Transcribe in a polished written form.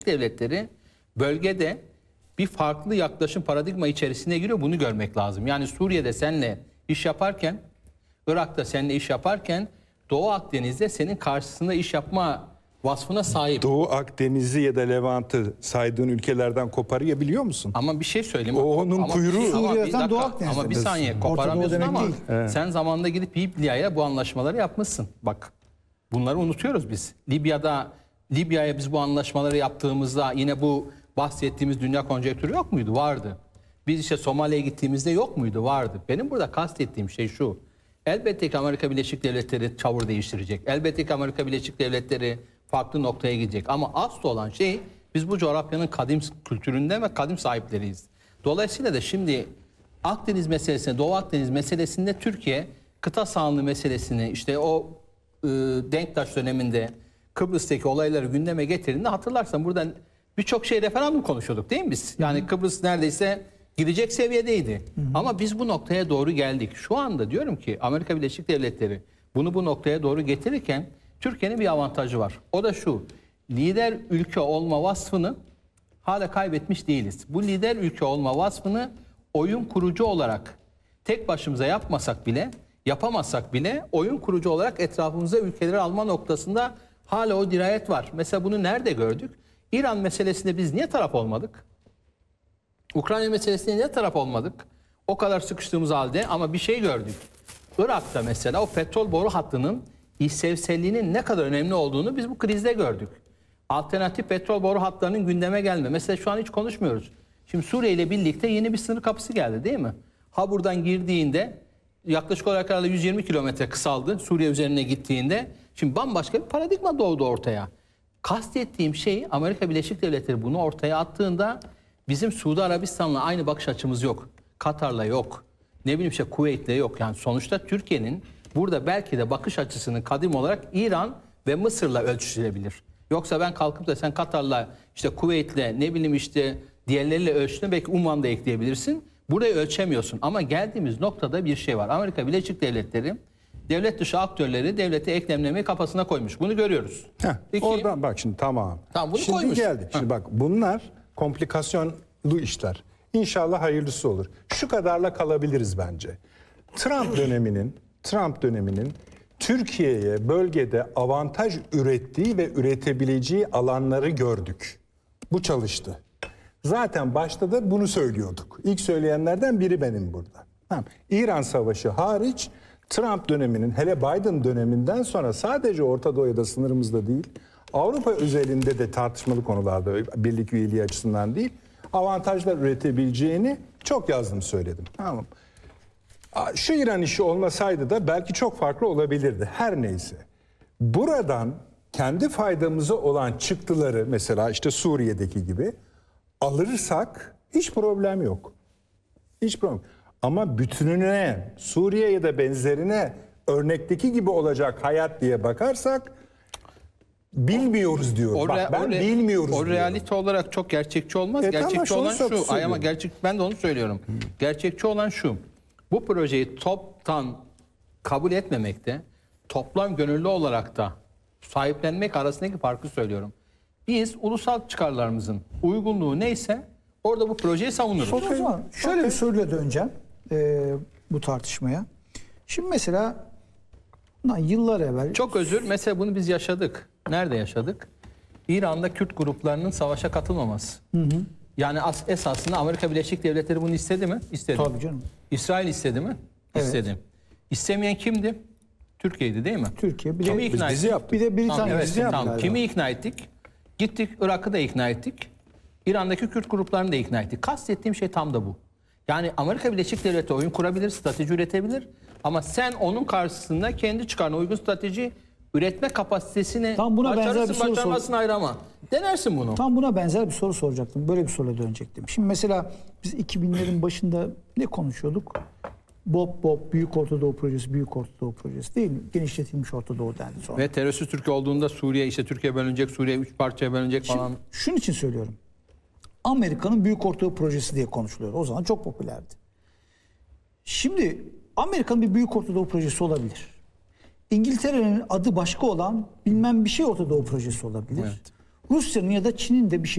devletleri bölgede bir farklı yaklaşım paradigma içerisine giriyor. Bunu görmek lazım. Yani Suriye'de seninle iş yaparken, Irak'ta seninle iş yaparken Doğu Akdeniz'de senin karşısında iş yapma vasfına sahip. Doğu Akdeniz'i ya da Levant'ı saydığın ülkelerden koparabiliyor musun? Ama bir şey söyleyeyim. O onun kuyruğu. Suriye'den Doğu Akdeniz'de. Ama bir saniye Orta Doğu koparamıyorsun demek ama değil. Evet. sen zamanında gidip Libya'ya bu anlaşmaları yapmışsın. Bak bunları unutuyoruz biz. Libya'ya biz bu anlaşmaları yaptığımızda yine bu bahsettiğimiz dünya konjonktürü yok muydu? Vardı. Biz işte Somali'ye gittiğimizde yok muydu? Vardı. Benim burada kastettiğim şey şu. Elbette ki Amerika Birleşik Devletleri tavır değiştirecek. Elbette ki Amerika Birleşik Devletleri farklı noktaya gidecek. Ama asıl olan şey biz bu coğrafyanın kadim kültüründen ve kadim sahipleriyiz. Dolayısıyla da şimdi Akdeniz meselesinde, Doğu Akdeniz meselesinde Türkiye kıta sahanlığı meselesini işte o Denktaş döneminde Kıbrıs'taki olayları gündeme getirdiğinde hatırlarsan buradan birçok şey referandum konuşuyorduk değil mi biz? Yani Kıbrıs neredeyse gidecek seviyedeydi. Ama biz bu noktaya doğru geldik. Şu anda diyorum ki Amerika Birleşik Devletleri bunu bu noktaya doğru getirirken Türkiye'nin bir avantajı var. O da şu. Lider ülke olma vasfını hala kaybetmiş değiliz. Bu lider ülke olma vasfını oyun kurucu olarak tek başımıza yapamazsak bile oyun kurucu olarak etrafımıza ülkeleri alma noktasında hala o dirayet var. Mesela bunu nerede gördük? İran meselesinde biz niye taraf olmadık? Ukrayna meselesinde niye taraf olmadık? O kadar sıkıştığımız halde ama bir şey gördük. Irak'ta mesela o petrol boru hattının işlevselliğinin ne kadar önemli olduğunu biz bu krizde gördük. Alternatif petrol boru hatlarının gündeme gelme. Mesela şu an hiç konuşmuyoruz. Şimdi Suriye ile birlikte yeni bir sınır kapısı geldi değil mi? Ha buradan girdiğinde yaklaşık olarak 120 kilometre kısaldı Suriye üzerine gittiğinde. Şimdi bambaşka bir paradigma doğdu ortaya. Kastettiğim şey Amerika Birleşik Devletleri bunu ortaya attığında bizim Suudi Arabistan'la aynı bakış açımız yok. Katar'la yok. Ne bileyim işte Kuveyt'le yok. Yani sonuçta Türkiye'nin burada belki de bakış açısının kadim olarak İran ve Mısır'la ölçüşülebilir. Yoksa ben kalkıp da sen Katar'la işte Kuveyt'le ne bileyim işte diğerleriyle ölçtüğünde belki Umman'da ekleyebilirsin. Burayı ölçemiyorsun. Ama geldiğimiz noktada bir şey var. Amerika Birleşik Devletleri devlet dışı aktörleri devlete eklemlemeyi kafasına koymuş. Bunu görüyoruz. Oradan bak şimdi tamam. Tamam, bunu şimdi koymuş. geldi. Şimdi bak bunlar komplikasyonlu işler. İnşallah hayırlısı olur. Şu kadarla kalabiliriz bence. Trump döneminin Türkiye'ye bölgede avantaj ürettiği ve üretebileceği alanları gördük. Bu çalıştı. Zaten başta da bunu söylüyorduk. İlk söyleyenlerden biri benim burada. Tamam. İran Savaşı hariç Trump döneminin hele Biden döneminden sonra sadece Orta Doğu'da sınırımızda değil, Avrupa özelinde de tartışmalı konularda birlik üyeliği açısından değil, avantajlar üretebileceğini çok yazdım söyledim. Tamam. Şu İran işi olmasaydı da belki çok farklı olabilirdi. Her neyse. Buradan kendi faydamıza olan çıktıları mesela işte Suriye'deki gibi alırsak hiç problem yok. Hiç problem. Ama bütününe, Suriye ya da benzerine örnekteki gibi olacak hayat diye bakarsak bilmiyoruz diyorum. Bilmiyoruz o diyorum. realite olarak çok gerçekçi olmaz. Gerçekçi olan şu. Ama ben de onu söylüyorum. Gerçekçi olan şu. Bu projeyi toptan kabul etmemekte, toplam gönüllü olarak da sahiplenmek arasındaki farkı söylüyorum. Biz ulusal çıkarlarımızın uygunluğu neyse orada bu projeyi savunuruz. O zaman şöyle bir soruyla döneceğim bu tartışmaya. Şimdi mesela yıllar evvel... Çok özür. Mesela bunu biz yaşadık. Nerede yaşadık? İran'da Kürt gruplarının savaşa katılmaması. Yani esasında Amerika Birleşik Devletleri bunu istedi mi? İstedi. Tabii canım. İsrail istedi mi? Evet. İstedi. İstemeyen kimdi? Türkiye'ydi değil mi? Türkiye. Kimi ikna ettik? bizi yaptık. Bir de Britanya. Tamam, evet, bizi yaptı tamam. galiba. Kimi ikna ettik? Gittik Irak'ı da ikna ettik. İran'daki Kürt gruplarını da ikna ettik. Kastettiğim şey tam da bu. Yani Amerika Birleşik Devletleri oyun kurabilir, strateji üretebilir. Ama sen onun karşısında kendi çıkarına uygun strateji üretme kapasitesini Tam buna benzer bir soru başarmasını ayırama. Denersin bunu. Tam buna benzer bir soru soracaktım. Böyle bir soruyla dönecektim. Şimdi mesela biz 2000'lerin başında ne konuşuyorduk? BOP, Büyük Orta Doğu Projesi, Büyük Orta Doğu Projesi değil mi? Genişletilmiş Orta Doğu dendi sonra. Ve terörsüz Türkiye olduğunda Suriye, işte Türkiye bölünecek, Suriye 3 parçaya bölünecek falan. Şimdi, şunun için söylüyorum. Amerika'nın Büyük Orta Doğu Projesi diye konuşuluyor. O zaman çok popülerdi. Şimdi Amerika'nın bir Büyük Orta Doğu Projesi olabilir. İngiltere'nin adı başka olan bilmem bir şey Orta Doğu Projesi olabilir. Evet. Rusya'nın ya da Çin'in de bir şey